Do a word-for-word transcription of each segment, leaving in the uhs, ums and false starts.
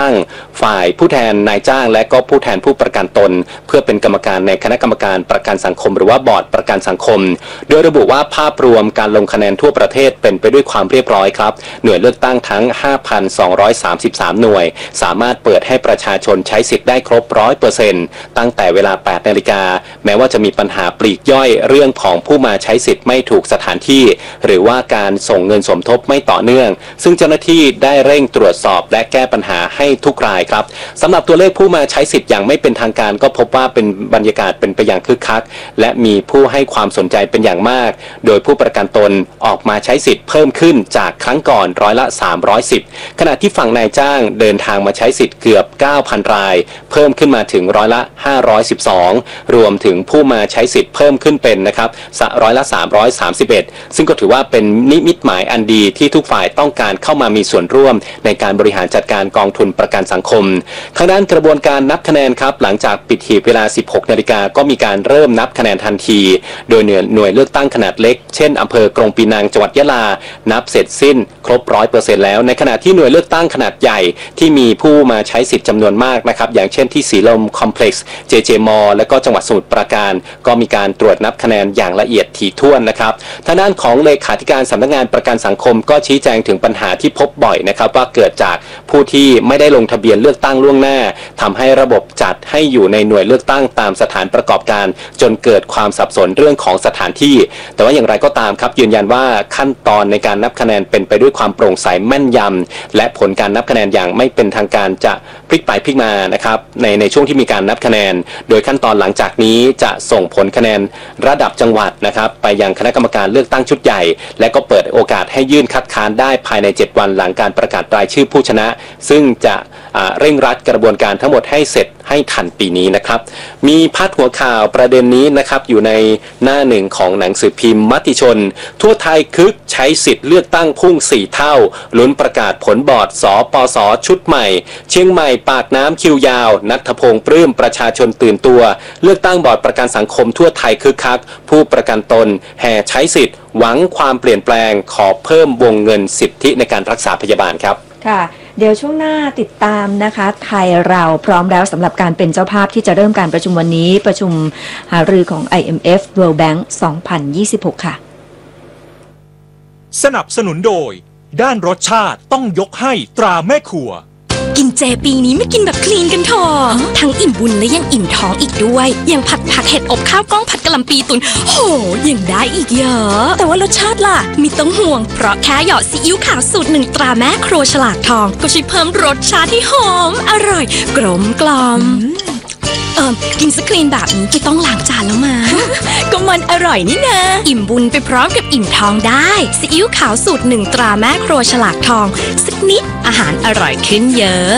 งฝ่ายผู้แทนนายจ้างและก็ผู้แทนผู้ประกันตนเพื่อเป็นกรรมการในคณะกรรมการประกันสังคมหรือว่าบอร์ดประกันสังคมโดยระบุว่าภาพรวมการลงคะแนนทั่วประเทศเป็นไปด้วยความเรียบร้อยครับหน่วยเลือกตั้งทั้ง ห้าพันสองร้อยสามสิบสาม หน่วยสามารถเปิดให้ประชาชนใช้สิทธิ์ได้ครบ ร้อยเปอร์เซ็นต์ ตั้งแต่เวลา แปดนาฬิกาแม้ว่าจะมีปัญหาปลีกย่อยเรื่องของผู้มาใช้สิทธิ์ไม่ถูกสถานที่หรือว่าการส่งเงินสมทบไม่ต่อเนื่องซึ่งเจ้าหน้าที่ได้เร่งตรวจสอบและแก้ปัญหาให้ทุกรายครับสำหรับตัวเลขผู้มาใช้สิทธิ์อย่างไม่เป็นทางการก็พบว่าเป็นบรรยากาศเป็นไปอย่างคึกคักและมีผู้ให้ความสนใจเป็นอย่างมากโดยผู้ประกันตนออกมาใช้สิทธิ์เพิ่มขึ้นจากครั้งก่อนร้อยละสามร้อยสิบขณะที่ฝั่งนายจ้างเดินทางมาใช้สิทธิ์เกือบ เก้าพัน รายเพิ่มขึ้นมาถึงร้อยละห้าร้อยสิบสองรวมถึงผู้มาใช้สิทธิ์เพิ่มขึ้นเป็นนะครับร้อยละสามร้อยสามสิบเอ็ดซึ่งก็ถือว่าเป็นนิมิตหมายอันดีที่ทุกฝ่ายต้องการเข้ามามีส่วนร่วมในการบริหารจัดการกองทุนประกันสังคมทางด้านกระบวนการนับคะแนนครับหลังจากปิดหีบเวลา สิบหกนาฬิกาก็มีการเริ่มนับคะแนนทันทีโดยหน่วยเลือกตั้งขนาดเล็กเช่นอำเภอกรงปีนังจังหวัดยะลานับเสร็จสิ้นครบ ร้อยเปอร์เซ็นต์ แล้วในขณะที่หน่วยเลือกตั้งขนาดใหญ่ที่มีผู้มาใช้สิทธิ์จำนวนมากนะครับอย่างเช่นที่สีลมคอมเพล็กซ์ เจ เจ มอ และก็จังหวัดสมุทรปราการก็มีการตรวจนับคะแนนอย่างละเอียดถี่ถ้วนนะครับทางด้านของเลขาธิการสำนักงานประกันสังคมก็ชี้แจงถึงปัญหาที่พบบ่อยนะครับว่าเกิดจากผู้ที่ไม่ได้ลงทะเบียนเลือกตั้งล่วงหน้าทำให้ระบบจัดให้อยู่ในหน่วยเลือกตั้งตามสถานประกอบการจนเกิดความสับสนเรื่องของสถานที่แต่ว่าอย่างไรก็ตามครับยืนยันว่าขั้นตอนในการนับคะแนนเป็นไปด้วยความโปร่งใสแม่นยำและผลการนับคะแนนอย่างไม่เป็นทางการจะพลิกไปพลิกมานะครับในในช่วงที่มีการนับคะแนนโดยขั้นตอนหลังจากนี้จะส่งผลคะแนนระดับจังหวัดนะครับไปยังคณะกรรมการเลือกตั้งชุดใหญ่และก็เปิดโอกาสให้ยื่นคัดค้านได้ภายในเจ็ดวันหลังการประกาศรายชื่อผู้ชนะซึ่งจะเร่งรัดกระบวนการทั้งหมดให้เสร็จให้ทันปีนี้นะครับมีพาดหัวข่าวประเด็นนี้นะครับอยู่ในหน้าหนึ่งของหนังสือพิมพ์มติชนทั่วไทยคึกใช้สิทธิ์เลือกตั้งพุ่งสี่เท่าลุ้นประกาศผลบอร์ดสปสชุดใหม่เชียงใหม่ปากน้ำคิวยาวณัฐพงษ์ปลื้มประชาชนตื่นตัวเลือกตั้งบอร์ดประกันสังคมทั่วไทยคึกคักผู้ประกันตนแห่ใช้สิทธิ์หวังความเปลี่ยนแปลงขอเพิ่มวงเงินสิทธิในการรักษาพยาบาลครับค่ะเดี๋ยวช่วงหน้าติดตามนะคะไทยเราพร้อมแล้วสำหรับการเป็นเจ้าภาพที่จะเริ่มการประชุมวันนี้ประชุมหารือของ ไอ เอ็ม เอฟ World Bank สองพันยี่สิบหกค่ะสนับสนุนโดยด้านรสชาติต้องยกให้ตราแม่ครัวกินเจปีนี้ไม่กินแบบคลีนกันเถอะทั้งอิ่มบุญและยังอิ่มท้องอีกด้วยอย่างผัดผักเห็ดอบข้าวกล้องผัดกะหล่ำปีตุนโหยังได้อีกเยอะแต่ว่ารสชาติล่ะมีต้องห่วงเพราะแค่หยอดซีอิ๊วขาวสูตรหนึ่งตราแม่ครัวฉลากทองก็ช่วยเพิ่มรสชาติที่หอมอร่อยกลมกล่อมเอิมกินสคลีนแบบนี้ไม่ต้องล้างจานแล้วมาก็มันอร่อยนี่นะอิ่มบุญไปพร้อมกับอิ่มท้องได้ซีอิ๊วขาวสูตรหนึ่งตราแม่ครัวฉลากทองสักนิดอาหารอร่อยขึ้นเยอะ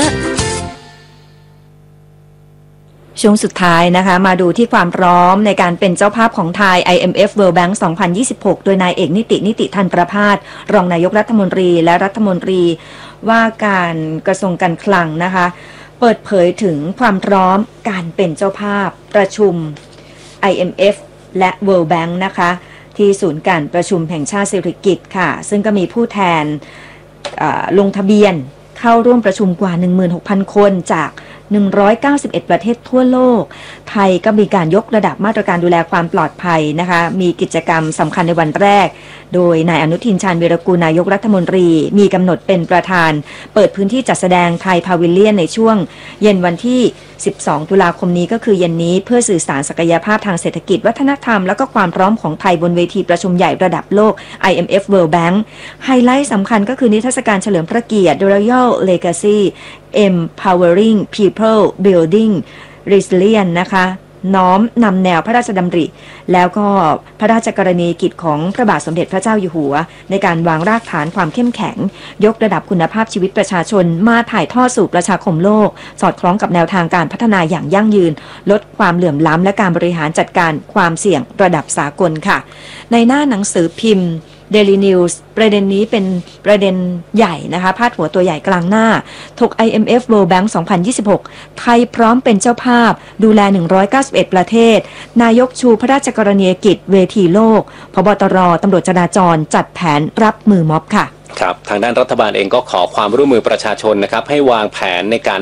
ช่วงสุดท้ายนะคะมาดูที่ความพร้อมในการเป็นเจ้าภาพของไทย ไอ เอ็ม เอฟ World Bank สองพันยี่สิบหกโดยนายเอกนิตินิติธันประภาสรองนายกรัฐมนตรีและรัฐมนตรีว่าการกระทรวงการคลังนะคะเปิดเผยถึงความพร้อมการเป็นเจ้าภาพประชุม ไอ เอ็ม เอฟ และ World Bank นะคะที่ศูนย์การประชุมแห่งชาติสิริกิติ์ค่ะซึ่งก็มีผู้แทนลงทะเบียนเข้าร่วมประชุมกว่า หนึ่งหมื่นหกพัน คนจากหนึ่งร้อยเก้าสิบเอ็ดประเทศทั่วโลกไทยก็มีการยกระดับมาตรการดูแลความปลอดภัยนะคะมีกิจกรรมสำคัญในวันแรกโดยนายอนุทินชาญวีรกูลนายกรัฐมนตรีมีกำหนดเป็นประธานเปิดพื้นที่จัดแสดงไทยพาวิลเลียนในช่วงเย็นวันที่สิบสองตุลาคมนี้ก็คือเย็นนี้เพื่อสื่อสารศักยภาพทางเศรษฐกิจวัฒนธรรมและก็ความพร้อมของไทยบนเวทีประชุมใหญ่ระดับโลก ไอ เอ็ม เอฟ World Bank ไฮไลท์สำคัญก็คือนิทรรศการเฉลิมพระเกียรติ Royal Legacy Empowering People Building Resilience นะคะน้อมนำแนวพระราชดำริแล้วก็พระราชกรณียกิจของพระบาทสมเด็จพระเจ้าอยู่หัวในการวางรากฐานความเข้มแข็งยกระดับคุณภาพชีวิตประชาชนมาถ่ายทอดสู่ประชาคมโลกสอดคล้องกับแนวทางการพัฒนาอย่างยั่งยืนลดความเหลื่อมล้ำและการบริหารจัดการความเสี่ยงระดับสากลค่ะในหน้าหนังสือพิมพ์Daily News ประเด็นนี้เป็นประเด็นใหญ่นะคะพาดหัวตัวใหญ่กลางหน้าถก ไอ เอ็ม เอฟ World Bank สองพันยี่สิบหกไทยพร้อมเป็นเจ้าภาพดูแลหนึ่งร้อยเก้าสิบเอ็ดประเทศนายกชูพระราชกรณียกิจเวทีโลกผบ.ตร.ตำรวจจราจรจัดแผนรับมือม็อบค่ะครับทางด้านรัฐบาลเองก็ขอความร่วมมือประชาชนนะครับให้วางแผนในการ